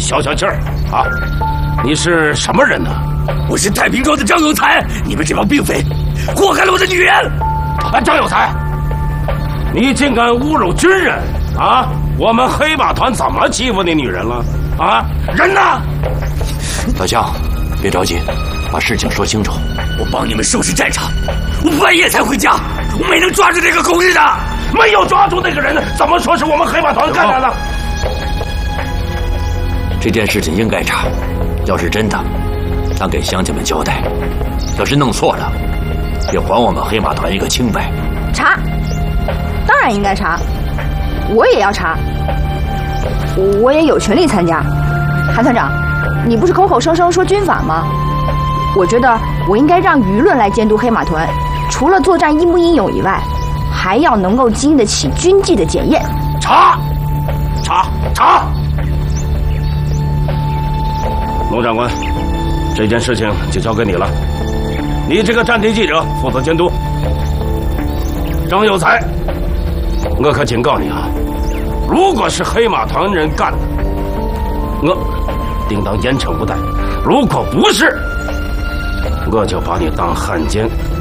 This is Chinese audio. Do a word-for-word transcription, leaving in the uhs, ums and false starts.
消消气儿啊！你是什么人呢？ 我是太平庄的张有才，你们这帮兵匪祸害了我的女人！ 啊，张有才，你竟敢侮辱军人啊！我们黑马团怎么欺负你女人了？啊，人呢？ 老乡，别着急，把事情说清楚。 我帮你们收拾战场，我半夜才回家，我没能抓住这个狗日的。 没有抓住那个人，怎么说是我们黑马团干的呢？ 这件事情应该查，要是真的，咱给乡亲们交代；要是弄错了，也还我们黑马团一个清白。 查，当然应该查，我也要查，我也有权利参加。韩团长，你不是口口声声说军法吗？我觉得我应该让舆论来监督黑马团，除了作战英不英勇以外，还要能够经得起军纪的检验。 查，查，查！龙长官，这件事情就交给你了，你这个战地记者负责监督。张有才，我可警告你啊，如果是黑马团人干的，我定当严惩不贷；如果不是，我就把你当汉奸